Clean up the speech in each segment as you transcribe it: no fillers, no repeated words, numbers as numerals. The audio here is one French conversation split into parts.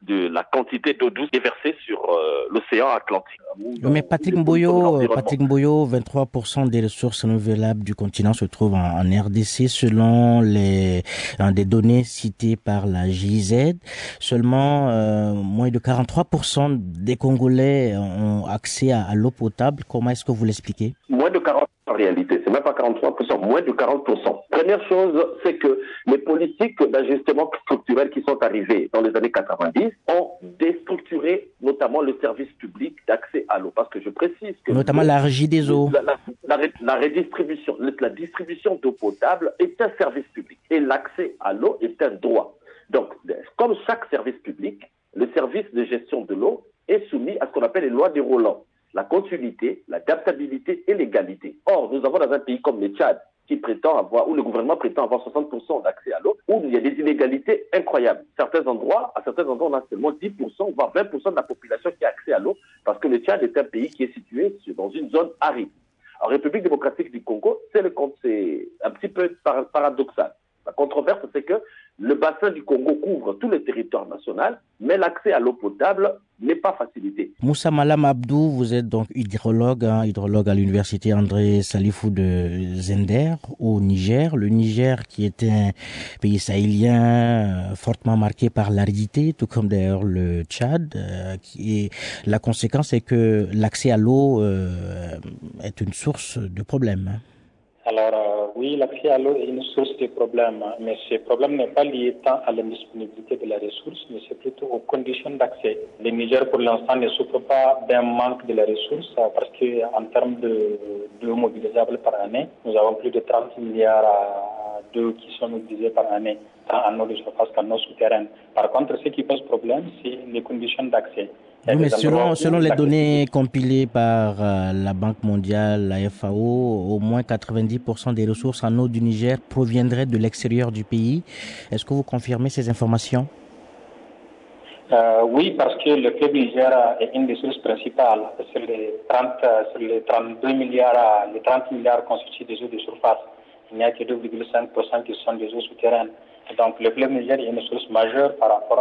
de la quantité d'eau douce déversée sur l'océan Atlantique. Mais Patrick Mboyo, 23% des ressources renouvelables du continent se trouvent en RDC selon des données citées par la GIZ. Seulement, moins de 43% des Congolais ont accès à l'eau potable. Comment est-ce que vous l'expliquez? Moins de 40% en réalité, c'est même pas 43%, moins de 40%. Première chose, c'est que les politiques d'ajustement structurel qui sont arrivées dans les années 90 ont déstructuré notamment le service public d'accès à l'eau. Parce que je précise que... Notamment la régie des eaux. La redistribution, la distribution d'eau potable est un service public et l'accès à l'eau est un droit. Donc, comme chaque service public, le service de gestion de l'eau est soumis à ce qu'on appelle les lois des Roland. La continuité, l'adaptabilité et l'égalité. Or, nous avons dans un pays comme le Tchad, qui prétend avoir, où le gouvernement prétend avoir 60% d'accès à l'eau, où il y a des inégalités incroyables. À certains endroits, on a seulement 10%, voire 20% de la population qui a accès à l'eau, parce que le Tchad est un pays qui est situé dans une zone aride. En République démocratique du Congo, c'est un petit peu paradoxal. La controverse, c'est que le bassin du Congo couvre tout le territoire national, mais l'accès à l'eau potable n'est pas facilité. Moussa Malam Abdou, vous êtes donc hydrologue à l'université André Salifou de Zender au Niger. Le Niger qui est un pays sahélien fortement marqué par l'aridité, tout comme d'ailleurs le Tchad. La conséquence est que l'accès à l'eau est une source de problèmes. Alors, oui, l'accès à l'eau est une source de problème, mais ce problème n'est pas lié tant à la disponibilité de la ressource, mais c'est plutôt aux conditions d'accès. Le Niger, pour l'instant, ne souffre pas d'un manque de la ressource parce qu'en termes d'eau mobilisable par année, nous avons plus de 30 milliards d'eau qui sont mobilisés par année, tant en eau de surface qu'en eau souterraine. Par contre, ce qui pose problème, c'est les conditions d'accès. Oui, mais selon les données compilées par la Banque mondiale, la FAO, au moins 90% des ressources en eau du Niger proviendraient de l'extérieur du pays. Est-ce que vous confirmez ces informations? Oui, parce que le fleuve Niger est une des sources principales. Sur les 32 milliards, les 30 milliards constitués des eaux de surface, il n'y a que 2,5% qui sont des eaux souterraines. Donc le fleuve Niger est une source majeure par rapport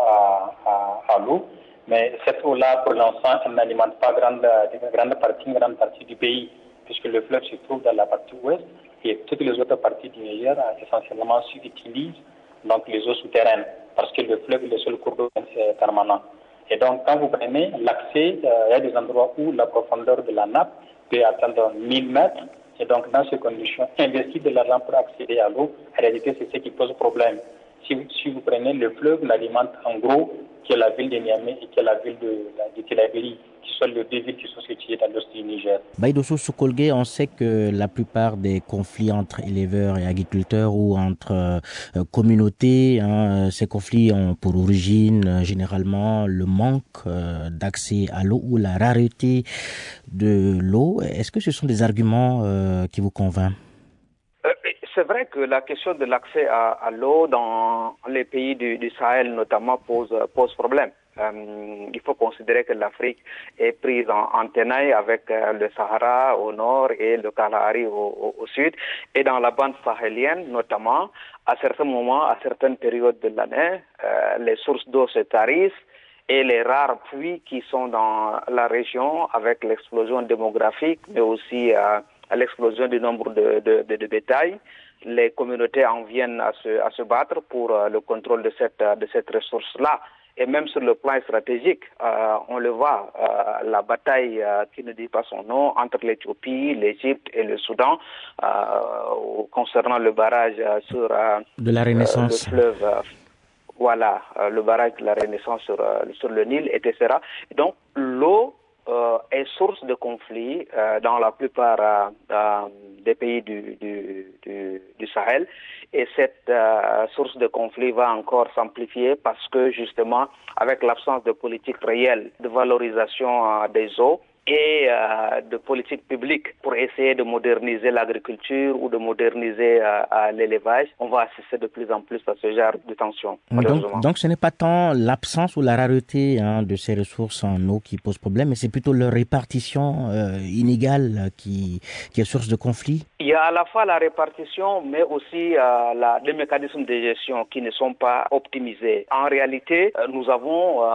à l'eau. Mais cette eau-là, pour l'instant, elle n'alimente pas une grande partie du pays, puisque le fleuve se trouve dans la partie ouest et toutes les autres parties du Niger, essentiellement, utilisent donc les eaux souterraines, parce que le fleuve est le seul cours d'eau permanent. Et donc, quand vous prenez l'accès, il y a des endroits où la profondeur de la nappe peut atteindre 1000 mètres. Et donc, dans ces conditions, investir de l'argent pour accéder à l'eau, en réalité, c'est ce qui pose problème. Si vous prenez le fleuve, l'alimente en gros, qui est la ville de Niamey et qui est la ville de Tillabéri, qui sont les deux villes qui sont situées dans l'ouest du Niger. Baïdosso Soukolgue, on sait que la plupart des conflits entre éleveurs et agriculteurs ou entre communautés, ces conflits ont pour origine généralement le manque d'accès à l'eau ou la rareté de l'eau. Est-ce que ce sont des arguments qui vous convainquent? C'est vrai que la question de l'accès à l'eau dans les pays du Sahel notamment pose problème. Il faut considérer que l'Afrique est prise en tenaille avec le Sahara au nord et le Kalahari au sud. Et dans la bande sahélienne notamment, à certains moments, à certaines périodes de l'année, les sources d'eau se tarissent. Et les rares pluies qui sont dans la région avec l'explosion démographique, mais aussi à l'explosion du nombre de bétail, les communautés en viennent à se battre pour le contrôle de cette ressource-là. Et même sur le plan stratégique, on le voit, la bataille qui ne dit pas son nom entre l'Éthiopie, l'Égypte et le Soudan concernant le barrage sur de la Renaissance. Le fleuve. Voilà, le barrage de la Renaissance sur le Nil, etc. Donc, l'eau est source de conflits dans la plupart des pays du Sahel. Et cette source de conflit va encore s'amplifier parce que, justement, avec l'absence de politique réelle de valorisation des eaux, et de politique publique pour essayer de moderniser l'agriculture ou de moderniser l'élevage, on va assister de plus en plus à ce genre de tensions. Donc ce n'est pas tant l'absence ou la rareté de ces ressources en eau qui pose problème, mais c'est plutôt leur répartition inégale qui est source de conflit. Il y a à la fois la répartition, mais aussi les mécanismes de gestion qui ne sont pas optimisés. En réalité, nous avons